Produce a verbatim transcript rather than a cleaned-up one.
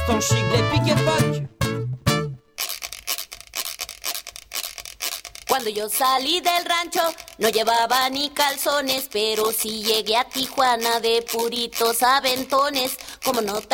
Ton chic, les pique Pâques. Cuando yo salí del rancho no llevaba ni calzones, pero sí llegué a Tijuana de puritos aventones. Como no